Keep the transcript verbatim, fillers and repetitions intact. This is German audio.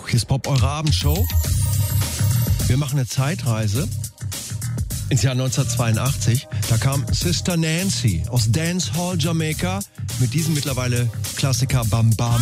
Hier ist Pop, eure Abendshow. Wir machen eine Zeitreise ins Jahr neunzehnhundertzweiundachtzig. Da kam Sister Nancy aus Dancehall Jamaica mit diesem mittlerweile Klassiker Bam Bam.